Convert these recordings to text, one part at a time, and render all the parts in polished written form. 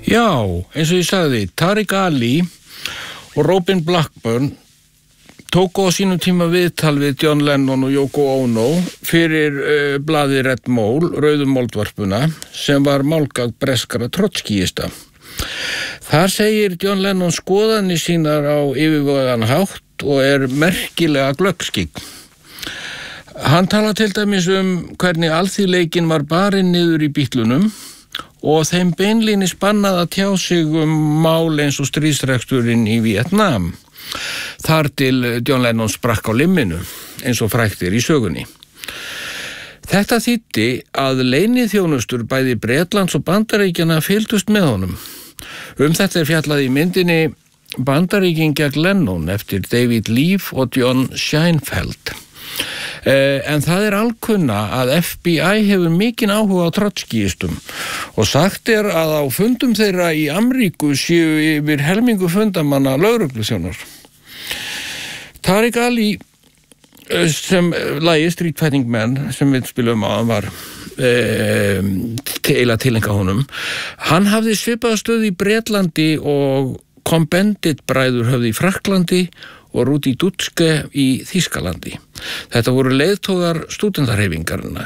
Já, eins og ég sagði, Tariq Ali og Robin Blackburn tóku á sínum tíma viðtal við John Lennon og Yoko Ono fyrir blaðið Red Mole, rauðu moldvarpuna, sem var málgagn breskara trotskíista. Þar segir John Lennon skoðanir sínar á yfirvegaðan hátt og merkilega glöggskygg. Hann talar til dæmis hvernig alþýðleikinn var barinn niður í Bítlunum og þeim beinlínis bannað að tjá sig mál eins og stríðsreksturinn í Vietnam. Þar til John Lennon sprakk á limminu, eins og fræktir í sögunni. Þetta þýddi að leyniþjónustur bæði Bretlands og Bandaríkjanna fylgdust með honum. Þetta fjallað í myndinni Bandaríkin gegn Lennon eftir David Leaf og John Scheinfeld. En það alkunna að FBI hefur mikinn áhuga á trotskíistum og sagt að á fundum þeirra í Amríku séu yfir helmingu fundamanna lögregluþjónar. Tariq Ali, sem lagið Street Fighting Man, sem við spilum á, var tilenga honum. Hann hafði svipaða stöð í Bretlandi og Cohn-Bendit bræður höfðu í Frakklandi og Rudi Dutschke í Þýskalandi. Þetta voru leiðtogar stúdentarhreyfinganna.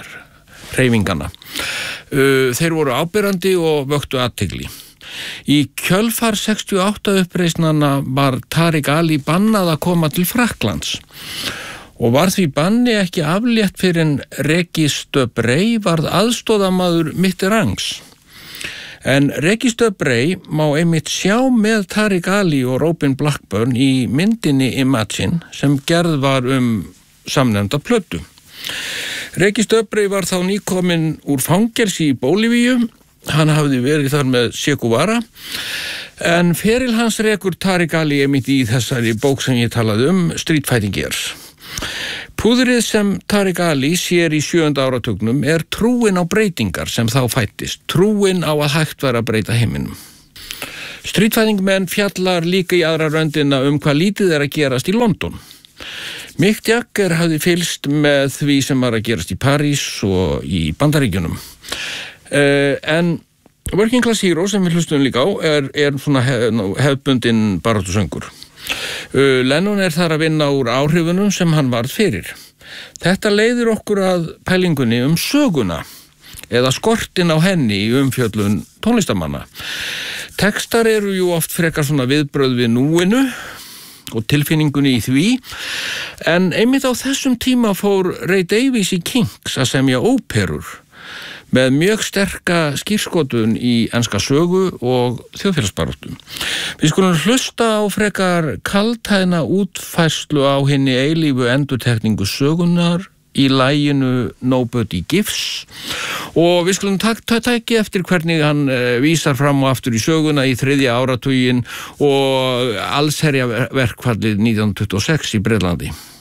Þeir voru áberandi og vöktu athygli. Í kjölfar 68 uppreisnanna var Tariq Ali bannað að koma til Frakklands og var því banni ekki aflétt fyrir en Regis Debray varð aðstoðamaður Mitterrands. En Regis Debray má einmitt sjá með Tariq Ali og Robin Blackburn í myndinni Imagine sem gerð var samnefnda plötu. Regis Debray var þá nýkominn úr fangelsi í Bólivíu. Hann hafði verið þar með Che Guevara, en feril hans rekur Tariq Ali einmitt í þessari bók sem ég talaði Street Fighting Gears. Púðrið sem Tariq Ali sér í 7. áratugnum trúin á breytingar sem þá fættist, trúin á að hægt væri að breyta heiminum. Street Fighting Man fjallar líka í aðra röndina hvað lítið að gerast í London. Mick Jagger hafði fylgst með því sem var að gerast í París og í Bandaríkjunum. En Working Class Hero, sem við hlustum líka á, svona hefðbundinn baráttusöngur. Lennon þar að vinna úr áhrifunum sem hann varð fyrir. Þetta leiðir okkur að pælingunni söguna eða skortin á henni í umfjöllun tónlistamanna. Tekstar jú oft frekar svona viðbrögð við núinu og tilfinningunni í því, en einmitt á þessum tíma fór Ray Davies í Kinks að semja óperur með mjög sterka skírskotun í enska sögu og þjóðfélagsbaráttu. Við skulum hlusta á frekar kaldhæðna útfærslu á hinni eilífu endurtekningu sögunar í laginu Nobody Gives og við skulum tæki eftir hvernig hann vísar fram og aftur í söguna í 3. áratuginn og allsherja verkfallið 1926 í Bretlandi.